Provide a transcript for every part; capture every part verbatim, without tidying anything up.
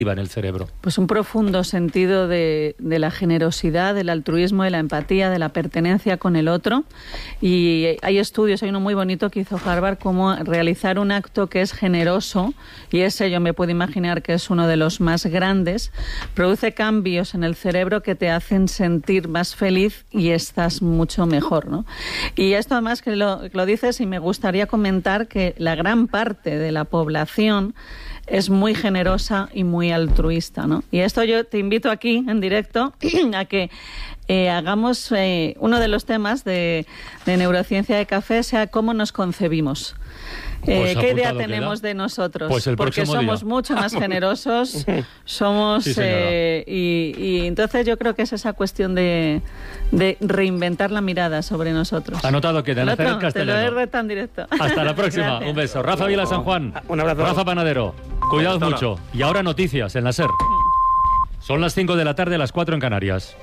en el cerebro? Pues un profundo sentido de, de la generosidad, del altruismo, de la empatía, de la pertenencia con el otro. Y hay estudios, hay uno muy bonito que hizo Harvard, cómo realizar un acto que es generoso, y ese yo me puedo imaginar que es uno de los más grandes, produce cambios en el cerebro que te hacen sentir más feliz y estás mucho mejor, ¿no? Y esto además que lo, lo dices, y me gustaría comentar que la gran parte de la población es muy generosa y muy altruista, ¿no? Y esto yo te invito aquí, en directo, a que eh, hagamos eh, uno de los temas de, de Neurociencia de Café, sea cómo nos concebimos. Eh, Pues ¿Qué idea queda. tenemos de nosotros? Pues el Porque somos día. mucho más generosos, somos Sí, eh, y, y entonces yo creo que es esa cuestión de, de reinventar la mirada sobre nosotros. Anotado queda, Anotado, Nacer Castellano. te lo he tan directo. Hasta la próxima, Gracias. un beso. Rafa Vila San Juan, Un abrazo. Rafa Panadero, cuidaos Hasta mucho. Y ahora noticias en la SER. Son las cinco de la tarde, las cuatro en Canarias.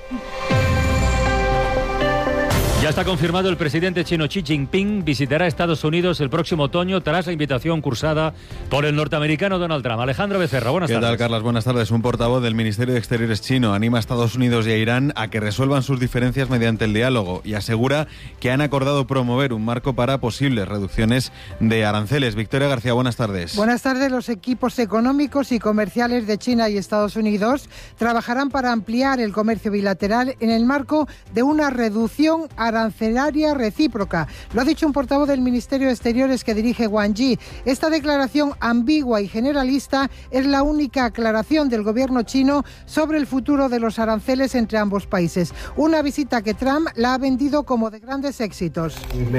Ya está confirmado, el presidente chino Xi Jinping visitará Estados Unidos el próximo otoño tras la invitación cursada por el norteamericano Donald Trump. Alejandro Becerra, buenas ¿Qué tardes. tal, Carlas? Buenas tardes. Un portavoz del Ministerio de Exteriores chino anima a Estados Unidos y a Irán a que resuelvan sus diferencias mediante el diálogo y asegura que han acordado promover un marco para posibles reducciones de aranceles. Victoria García, buenas tardes. Buenas tardes. Los equipos económicos y comerciales de China y Estados Unidos trabajarán para ampliar el comercio bilateral en el marco de una reducción arancelaria recíproca. Lo ha dicho un portavoz del Ministerio de Exteriores que dirige Wang Yi. Esta declaración ambigua y generalista es la única aclaración del gobierno chino sobre el futuro de los aranceles entre ambos países. Una visita que Trump la ha vendido como de grandes éxitos.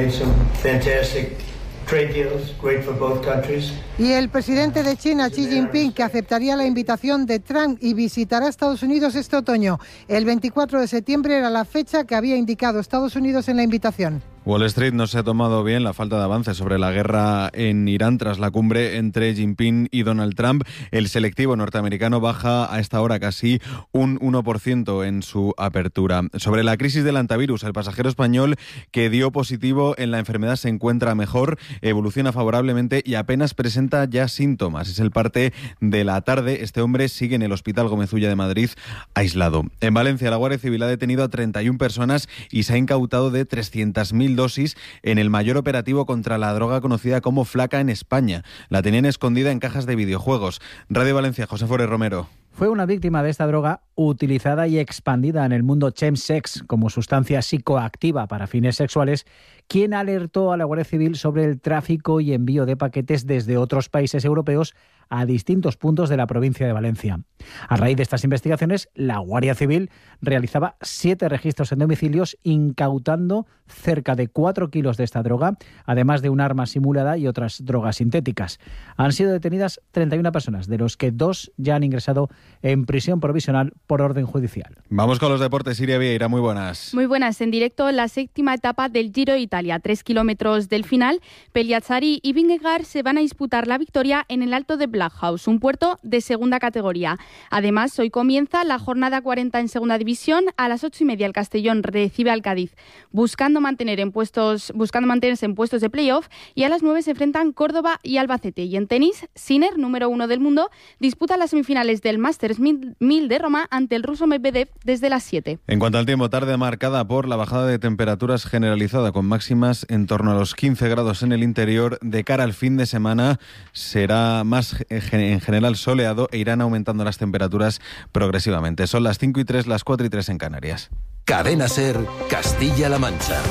Y el presidente de China, Xi Jinping, que aceptaría la invitación de Trump y visitará Estados Unidos este otoño. El veinticuatro de septiembre era la fecha que había indicado Estados Unidos en la invitación. Wall Street no se ha tomado bien la falta de avance sobre la guerra en Irán tras la cumbre entre Jinping y Donald Trump. El selectivo norteamericano baja a esta hora casi un uno por ciento en su apertura. Sobre la crisis del antivirus, el pasajero español que dio positivo en la enfermedad se encuentra mejor, evoluciona favorablemente y apenas presenta ya síntomas. Es el parte de la tarde. Este hombre sigue en el Hospital Gómez Ulla de Madrid aislado. En Valencia, la Guardia Civil ha detenido a treinta y una personas y se ha incautado de trescientas mil dosis en el mayor operativo contra la droga conocida como Flaca en España. La tenían escondida en cajas de videojuegos. Radio Valencia, José Forés Romero. Fue una víctima de esta droga utilizada y expandida en el mundo chemsex como sustancia psicoactiva para fines sexuales, quien alertó a la Guardia Civil sobre el tráfico y envío de paquetes desde otros países europeos a distintos puntos de la provincia de Valencia. A raíz de estas investigaciones, la Guardia Civil realizaba siete registros en domicilios, incautando cerca de cuatro kilos de esta droga, además de un arma simulada y otras drogas sintéticas. Han sido detenidas treinta y una personas, de los que dos ya han ingresado en prisión provisional por orden judicial. Vamos con los deportes. Siria Vieira, muy buenas. Muy buenas. En directo, la séptima etapa del Giro de Italia. Tres kilómetros del final, Pelliazzari y Vingegaard se van a disputar la victoria en el Alto de Blackhouse, un puerto de segunda categoría. Además, hoy comienza la jornada cuarenta en segunda división. A las ocho y media el Castellón recibe al Cádiz, buscando mantener en puestos, buscando mantenerse en puestos de playoff, y a las nueve se enfrentan Córdoba y Albacete. Y en tenis, Sinner, número uno del mundo, disputa las semifinales del Masters mil de Roma ante el ruso Medvedev desde las siete. En cuanto al tiempo, tarde marcada por la bajada de temperaturas generalizada, con máximas en torno a los quince grados en el interior. De cara al fin de semana será más en general soleado e irán aumentando las temperaturas progresivamente. Son las cinco y tres, las cuatro y tres en Canarias. Cadena SER, Castilla-La Mancha.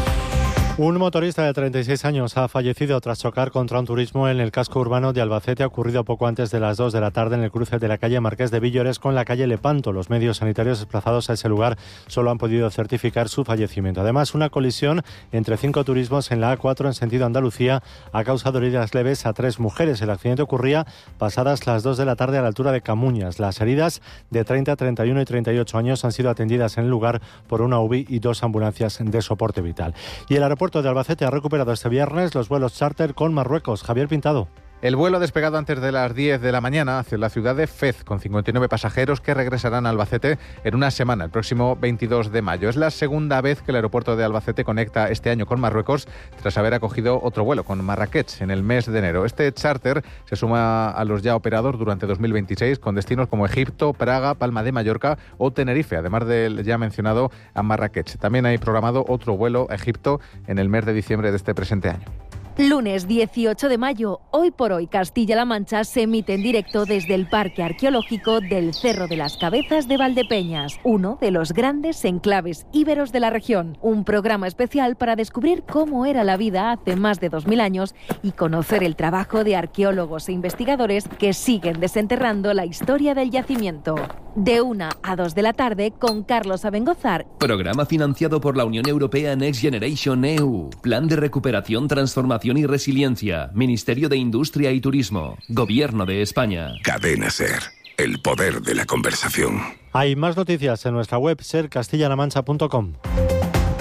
Un motorista de treinta y seis años ha fallecido tras chocar contra un turismo en el casco urbano de Albacete, ocurrido poco antes de las dos de la tarde en el cruce de la calle Marqués de Villores con la calle Lepanto. Los medios sanitarios desplazados a ese lugar solo han podido certificar su fallecimiento. Además, una colisión entre cinco turismos en la A cuatro en sentido Andalucía ha causado heridas leves a tres mujeres. El accidente ocurría pasadas las dos de la tarde a la altura de Camuñas. Las heridas de treinta, treinta y uno y treinta y ocho años han sido atendidas en el lugar por una U B I y dos ambulancias de soporte vital. Y el aeropuerto El puerto de Albacete ha recuperado este viernes los vuelos charter con Marruecos. Javier Pintado. El vuelo ha despegado antes de las diez de la mañana hacia la ciudad de Fez, con cincuenta y nueve pasajeros que regresarán a Albacete en una semana, el próximo veintidós de mayo. Es la segunda vez que el aeropuerto de Albacete conecta este año con Marruecos, tras haber acogido otro vuelo con Marrakech en el mes de enero. Este charter se suma a los ya operados durante dos mil veintiséis con destinos como Egipto, Praga, Palma de Mallorca o Tenerife, además del ya mencionado a Marrakech. También hay programado otro vuelo a Egipto en el mes de diciembre de este presente año. Lunes dieciocho de mayo, Hoy por Hoy Castilla-La Mancha se emite en directo desde el Parque Arqueológico del Cerro de las Cabezas de Valdepeñas, uno de los grandes enclaves íberos de la región. Un programa especial para descubrir cómo era la vida hace más de dos mil años y conocer el trabajo de arqueólogos e investigadores que siguen desenterrando la historia del yacimiento. De una a dos de la tarde con Carlos Abengozar. Programa financiado por la Unión Europea Next Generation E U. Plan de recuperación, transformación y resiliencia. Ministerio de Industria y Turismo. Gobierno de España. Cadena SER. El poder de la conversación. Hay más noticias en nuestra web ser castilla la mancha punto com.